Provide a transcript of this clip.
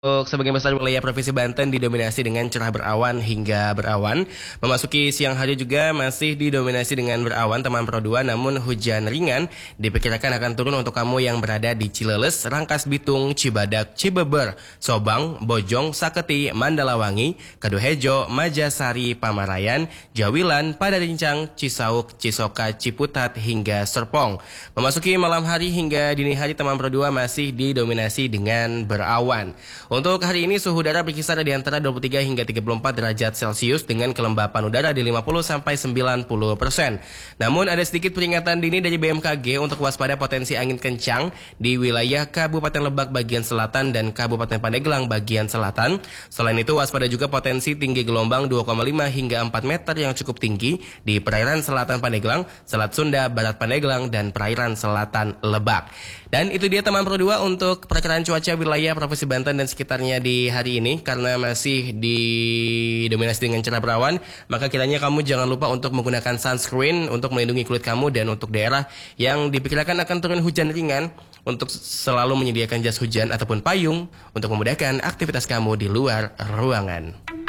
Untuk sebagian besar wilayah Provinsi Banten didominasi dengan cerah berawan hingga berawan. Memasuki siang hari juga masih didominasi dengan berawan teman Pro 2, namun hujan ringan diperkirakan akan turun untuk kamu yang berada di Cileles, Rangkas Bitung, Cibadak, Cibeber, Sobang, Bojong, Saketi, Mandalawangi, Kaduhejo, Majasari, Pamarayan, Jawilan, Padarincang, Cisauk, Cisoka, Ciputat hingga Serpong. Memasuki malam hari hingga dini hari teman Pro 2 masih didominasi dengan berawan. Untuk hari ini suhu udara berkisar di antara 23 hingga 34 derajat Celcius dengan kelembapan udara di 50-90%. Namun ada sedikit peringatan dini dari BMKG untuk waspada potensi angin kencang di wilayah Kabupaten Lebak bagian selatan dan Kabupaten Pandeglang bagian selatan. Selain itu waspada juga potensi tinggi gelombang 2,5 hingga 4 meter yang cukup tinggi di perairan selatan Pandeglang, Selat Sunda, Barat Pandeglang, dan perairan selatan Lebak. Dan itu dia teman Pro 2 untuk perakiraan cuaca wilayah Provinsi Banten dan sekitarnya di hari ini. Karena masih didominasi dengan cerah berawan, maka kiranya kamu jangan lupa untuk menggunakan sunscreen untuk melindungi kulit kamu, dan untuk daerah yang diperkirakan akan turun hujan ringan, untuk selalu menyediakan jas hujan ataupun payung untuk memudahkan aktivitas kamu di luar ruangan.